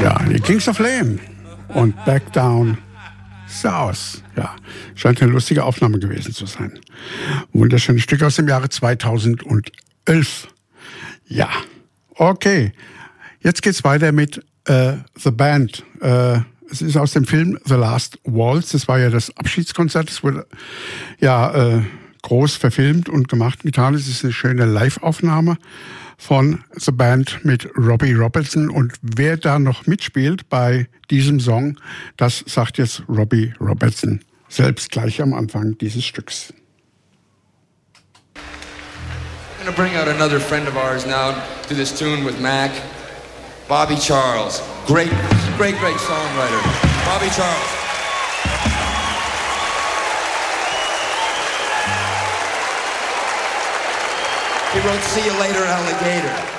Ja, die Kings of Leon und Back Down South. Ja, scheint eine lustige Aufnahme gewesen zu sein. Wunderschönes Stück aus dem Jahre 2011. Ja, okay. Jetzt geht's weiter mit The Band. Es ist aus dem Film The Last Waltz. Das war ja das Abschiedskonzert. Das wurde ja groß verfilmt und gemacht. Es ist eine schöne Live-Aufnahme von The Band mit Robbie Robertson. Und wer da noch mitspielt bei diesem Song, das sagt jetzt Robbie Robertson selbst gleich am Anfang dieses Stücks. I'm going to bring out another friend of ours now to this tune with Mac. Bobby Charles. Great songwriter. Bobby Charles. He wrote See You Later, Alligator.